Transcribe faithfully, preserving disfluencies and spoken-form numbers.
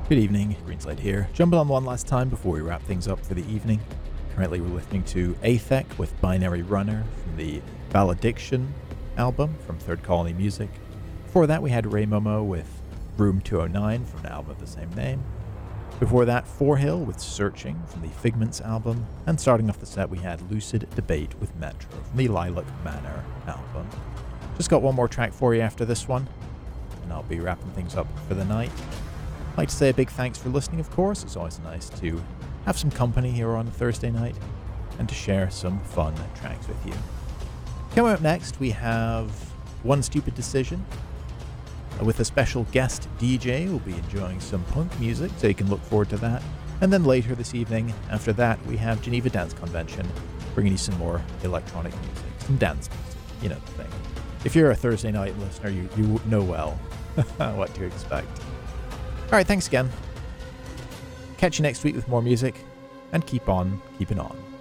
Good evening, Greenslade here. Jumping on one last time before we wrap things up for the evening. Currently we're listening to Athek with Binary Runner from the Valediction album from Third Colony Music. Before that we had Ray Momo with Room two oh nine from an album of the same name. Before that, Forehill with Searching from the Figments album. And starting off the set we had Lucid Debate with Metro from the Lilac Manor album. Just got one more track for you after this one, and I'll be wrapping things up for the night. I'd like to say a big thanks for listening, of course. It's always nice to have some company here on a Thursday night and to share some fun tracks with you. Coming up next, we have One Stupid Decision with a special guest D J. We'll be enjoying some punk music, so you can look forward to that. And then later this evening, after that, we have Geneva Dance Convention, bringing you some more electronic music, some dance music, you know the thing. If you're a Thursday night listener, you, you know well what to expect. Alright, thanks again. Catch you next week with more music, and keep on keeping on.